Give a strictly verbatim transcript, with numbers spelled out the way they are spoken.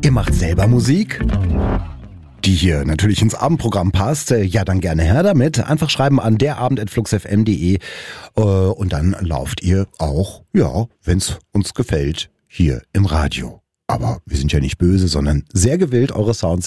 Ihr macht selber Musik, die hier natürlich ins Abendprogramm passt. Ja, dann gerne her damit. Einfach schreiben an derabend at fluxfm punkt de und dann lauft ihr auch, ja, wenn's uns gefällt, hier im Radio. Aber wir sind ja nicht böse, sondern sehr gewillt, eure Sounds